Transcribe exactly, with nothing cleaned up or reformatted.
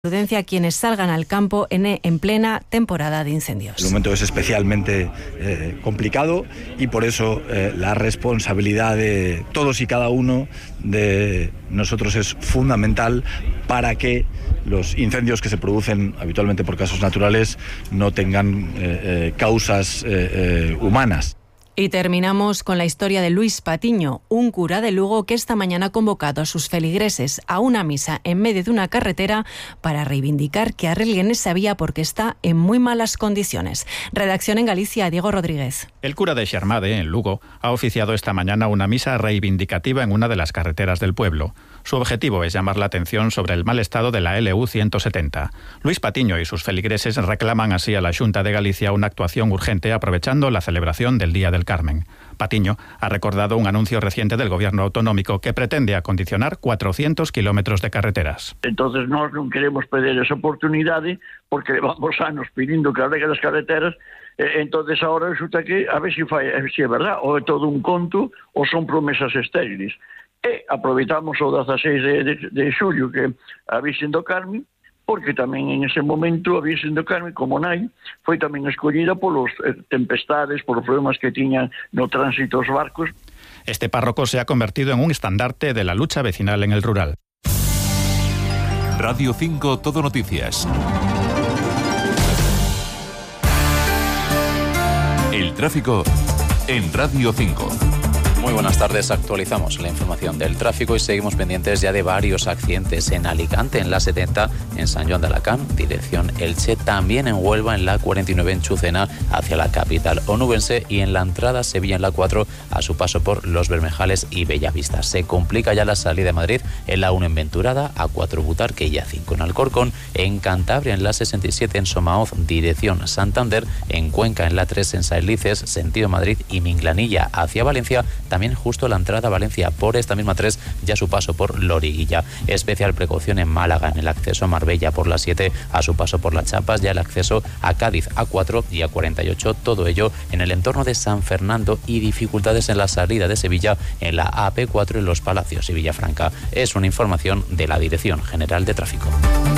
Prudencia a quienes salgan al campo en, en plena temporada de incendios. El momento es especialmente eh, complicado y por eso eh, la responsabilidad de todos y cada uno de nosotros es fundamental para que los incendios que se producen habitualmente por causas naturales no tengan eh, eh, causas eh, eh, humanas. Y terminamos con la historia de Luis Patiño, un cura de Lugo que esta mañana ha convocado a sus feligreses a una misa en medio de una carretera para reivindicar que arreglen esa vía porque está en muy malas condiciones. Redacción en Galicia, Diego Rodríguez. El cura de Xermade, en Lugo, ha oficiado esta mañana una misa reivindicativa en una de las carreteras del pueblo. Su objetivo es llamar la atención sobre el mal estado de la L U ciento setenta. Luis Patiño y sus feligreses reclaman así a la Xunta de Galicia una actuación urgente aprovechando la celebración del Día del Carmen. Patiño ha recordado un anuncio reciente del gobierno autonómico que pretende acondicionar cuatrocientos kilómetros de carreteras. Entonces nós non queremos perder esa oportunidade porque levamos anos pedindo que arreglen as carreteras. Eh, entonces ahora resulta que a ver se fai, se é verdad, ou é todo un conto ou son promesas estériles. E aproveitamos o dezaseis de, de, de xullo que a Virxen do Carme, porque tamén en ese momento a Virxen do Carme, como nai, foi tamén escollida polos eh, tempestades, polos problemas que tiñan no tránsito os barcos. Este párroco se ha convertido en un estandarte de la lucha vecinal en el rural. Radio cinco Todo Noticias. El tráfico en Radio cinco. Muy buenas tardes, actualizamos la información del tráfico y seguimos pendientes ya de varios accidentes en Alicante, en la setenta, en San Joan de Alacant, dirección Elche, también en Huelva, en la cuarenta y nueve en Chucena, hacia la capital onubense, y en la entrada Sevilla en la cuatro, a su paso por Los Bermejales y Bellavista. Se complica ya la salida de Madrid en la uno en Venturada, a cuatro Butarque y a cinco en Alcorcón, en Cantabria en la sesenta y siete en Somaoz, dirección Santander, en Cuenca en la tres en Saelices, sentido Madrid, y Minglanilla hacia Valencia, también justo la entrada a Valencia por esta misma tres, ya su paso por Loriguilla. Especial precaución en Málaga, en el acceso a Marbella por la siete, a su paso por Las Chapas, ya el acceso a Cádiz a cuatro y a cuarenta y ocho, todo ello en el entorno de San Fernando, y dificultades en la salida de Sevilla en la A P cuatro en Los Palacios y Villafranca. Es una información de la Dirección General de Tráfico.